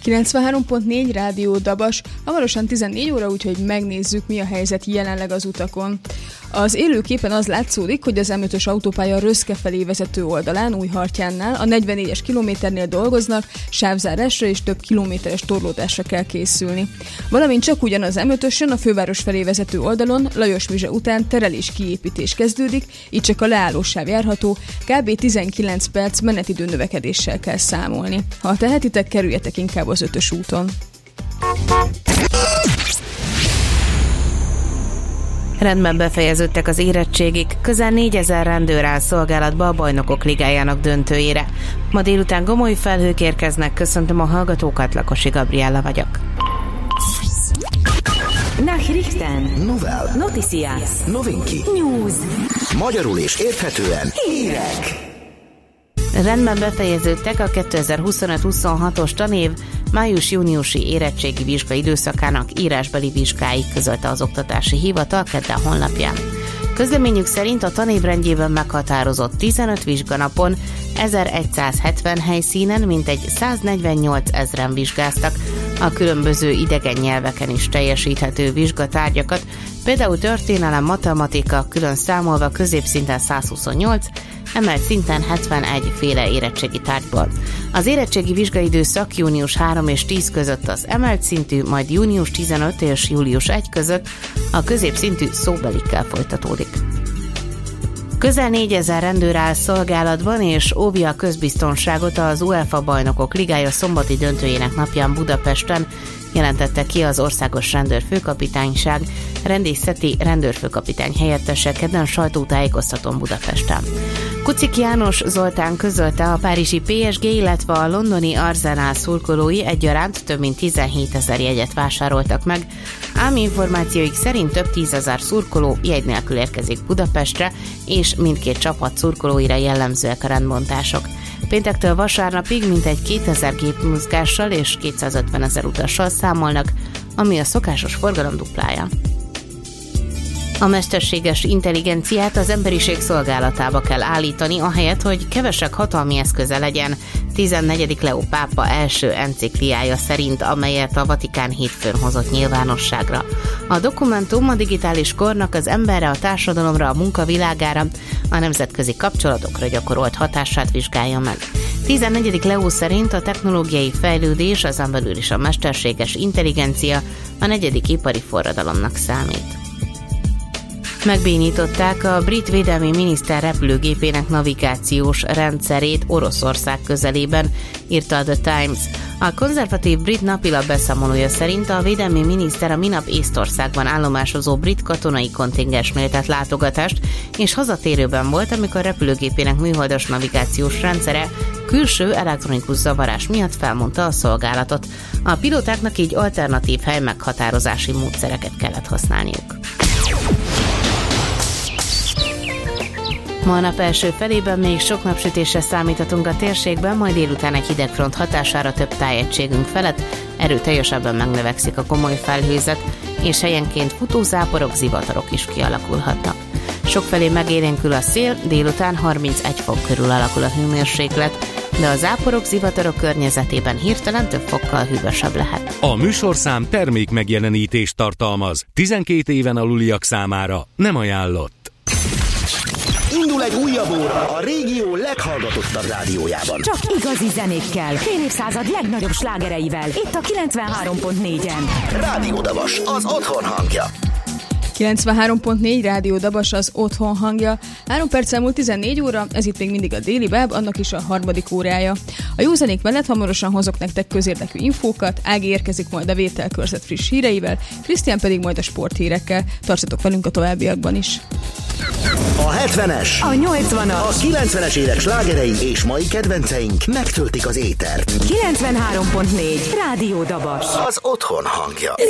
93.4 Rádió Dabas, hamarosan 14 óra, úgyhogy megnézzük, mi a helyzet jelenleg az utakon. Az élőképen az látszódik, hogy az M5-ös autópálya Röszke felé vezető oldalán, Újhartyánnál, a 44-es kilométernél dolgoznak, sávzárásra és több kilométeres torlódásra kell készülni. Valamint csak ugyanaz M5-ösön a főváros felé vezető oldalon, Lajos-Mizse után terelés-kiépítés kezdődik, így csak a leállósáv járható, kb. 19 perc menetidő növekedéssel kell számolni. Ha tehetitek, kerüljetek inkább az 5-ös úton. Rendben befejeződtek az érettségik, közel 4000 rendőr áll szolgálatba a Bajnokok Ligájának döntőjére. Ma délután gomoly felhők érkeznek, köszöntöm a hallgatókat, Lakosi Gabriella vagyok. Nachrichten. Novel. Noticias. Novinki. News. Magyarul és érthetően hírek. Rendben befejeződtek a 2025-26-os tanév május-júniusi érettségi vizsga időszakának írásbeli vizsgái, közölte az Oktatási Hivatal kedden honlapján. Közleményük szerint a tanévrendjében meghatározott 15 vizsganapon 1170 helyszínen mintegy 148 000 vizsgáztak a különböző idegen nyelveken is teljesíthető vizsgatárgyakat, például történelem, matematika, külön számolva középszinten 128, emelt szinten 71 féle érettségi tárgyból. Az érettségi vizsgaidőszak június 3 és 10 között az emelt szintű, majd június 15 és július 1 között a középszintű szóbelikkel folytatódik. Közel 4000 rendőr áll szolgálatban és óvja a közbiztonságot az UEFA Bajnokok Ligája szombati döntőjének napján Budapesten, jelentette ki az Országos Rendőrfőkapitányság rendészeti rendőrfőkapitány helyettese kedden sajtótájékoztatón Budapesten. Kucik János Zoltán közölte, a párizsi PSG, illetve a londoni Arsenal szurkolói egyaránt több mint 17 000 jegyet vásároltak meg, ám információik szerint több 10 000 szurkoló jegy nélkül érkezik Budapestre, és mindkét csapat szurkolóira jellemzőek a rendbontások. Péntektől vasárnapig mintegy 2000 gépmozgással és 250 000 utassal számolnak, ami a szokásos forgalom duplája. A mesterséges intelligenciát az emberiség szolgálatába kell állítani, ahelyett, hogy kevesebb hatalmi eszköze legyen, 14. Leó pápa első encikliája szerint, amelyet a Vatikán hétfőn hozott nyilvánosságra. A dokumentum a digitális kornak az emberre, a társadalomra, a munkavilágára, a nemzetközi kapcsolatokra gyakorolt hatását vizsgálja meg. 14. Leó szerint a technológiai fejlődés, azon belül is a mesterséges intelligencia a 4. ipari forradalomnak számít. Megbénították a brit védelmi miniszter repülőgépének navigációs rendszerét Oroszország közelében, írta a The Times. A konzervatív brit napilap beszámolója szerint a védelmi miniszter a minap Észtországban állomásozó brit katonai kontingensnél tett látogatást, és hazatérőben volt, amikor a repülőgépének műholdas navigációs rendszere külső elektronikus zavarás miatt felmondta a szolgálatot. A pilótáknak így alternatív hely meghatározási módszereket kellett használniuk. Ma a nap első felében még sok napsütésre számíthatunk a térségben, majd délután egy hidegfront hatására több tájegységünk felett erőteljesebben megnövekszik a komoly felhőzet, és helyenként futózáporok, zivatarok is kialakulhatnak. Sokfelé megélénkül a szél, délután 31 fok körül alakul a hőmérséklet, de a záporok, zivatarok környezetében hirtelen több fokkal hűvösebb lehet. A műsorszám termék megjelenítést tartalmaz. 12 éven aluliak számára nem ajánlott. Indul egy újabb óra a régió leghallgatottabb rádiójában. Csak igazi zenékkel, fél évszázad legnagyobb slágereivel. Itt a 93.4-en. Rádió Dabas, az otthon hangja. 93.4 Rádió Dabas, az otthon hangja. 3 perc elmúlt 14 óra, ez itt még mindig a déli báb, annak is a harmadik órája. A jó zenék mellett hamarosan hozok nektek közérdekű infókat, Ági érkezik majd a vételkörzet friss híreivel, Krisztián pedig majd a sporthírekkel. Tartsatok velünk a továbbiakban is. A 70-es, A 80-as, a 90-es évek slágerei és mai kedvenceink megtöltik az étert. 93.4 Rádió Dabas. Az otthon hangja.